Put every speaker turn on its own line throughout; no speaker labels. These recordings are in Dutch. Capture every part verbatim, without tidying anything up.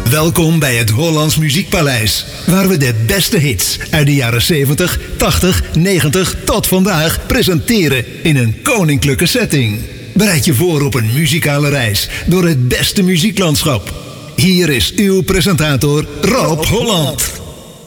Welkom bij het Hollands Muziekpaleis, waar we de beste hits uit de jaren zeventig, tachtig, negentig tot vandaag presenteren in een koninklijke setting. Bereid je voor op een muzikale reis door het beste muzieklandschap. Hier is uw presentator Rob Holland.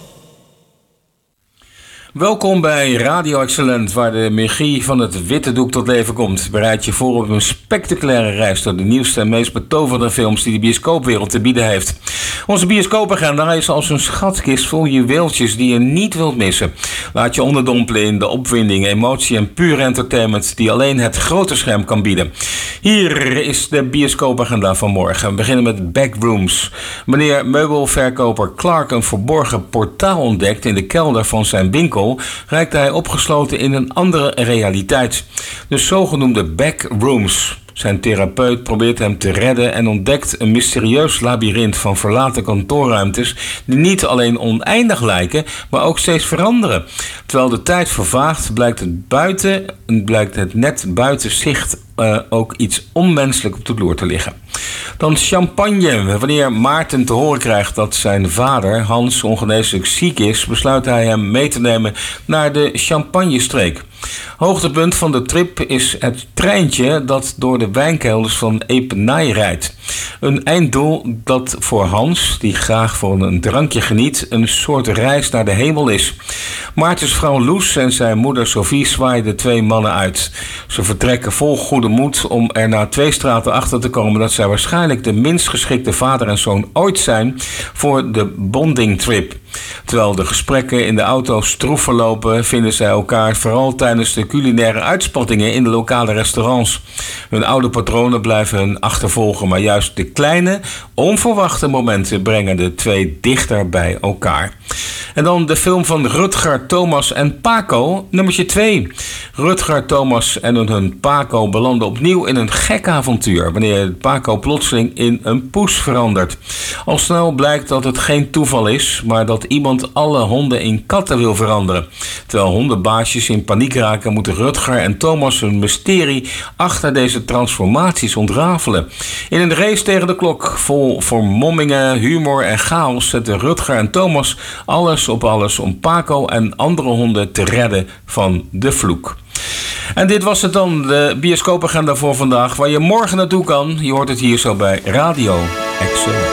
Welkom bij Radio Excellent, waar de magie van het witte doek tot leven komt. Bereid je voor op een spectaculaire reis door de nieuwste en meest betoverende films die de bioscoopwereld te bieden heeft. Onze bioscoopagenda is als een schatkist vol juweeltjes die je niet wilt missen. Laat je onderdompelen in de opwinding, emotie en pure entertainment die alleen het grote scherm kan bieden. Hier is de bioscoopagenda van morgen. We beginnen met Backrooms. Wanneer meubelverkoper Clark een verborgen portaal ontdekt in de kelder van zijn winkel, raakt hij opgesloten in een andere realiteit. De zogenoemde backrooms. Zijn therapeut probeert hem te redden en ontdekt een mysterieus labyrint van verlaten kantoorruimtes die niet alleen oneindig lijken, maar ook steeds veranderen. Terwijl de tijd vervaagt, blijkt het, buiten, blijkt het net buiten zicht uh, ook iets onmenselijk op de loer te liggen. Dan champagne. Wanneer Maarten te horen krijgt dat zijn vader, Hans, ongeneeslijk ziek is, besluit hij hem mee te nemen naar de Champagnestreek. Hoogtepunt van de trip is het treintje dat door de wijnkelders van Epernay rijdt. Een einddoel dat voor Hans, die graag voor een drankje geniet, een soort reis naar de hemel is. Maartens vrouw Loes en zijn moeder Sophie zwaaien de twee mannen uit. Ze vertrekken vol goede moed om er na twee straten achter te komen dat zij waarschijnlijk de minst geschikte vader en zoon ooit zijn voor de bonding trip. Terwijl de gesprekken in de auto stroef verlopen, vinden zij elkaar vooral tijdens de culinaire uitspattingen in de lokale restaurants. Hun oude patronen blijven hun achtervolgen, maar juist de kleine, onverwachte momenten brengen de twee dichter bij elkaar. En dan de film van Rutger, Thomas en Paco, nummertje twee. Rutger, Thomas en hun Paco belanden opnieuw in een gek avontuur, wanneer Paco plotseling in een poes verandert. Al snel blijkt dat het geen toeval is, maar dat iemand alle honden in katten wil veranderen. Terwijl hondenbaasjes in paniek raken, moeten Rutger en Thomas hun mysterie achter deze transformaties ontrafelen. In een race tegen de klok, vol vermommingen, humor en chaos, zetten Rutger en Thomas alles op alles om Paco en andere honden te redden van de vloek. En dit was het dan, de bioscoopagenda voor vandaag, waar je morgen naartoe kan. Je hoort het hier zo bij Radio Excellent.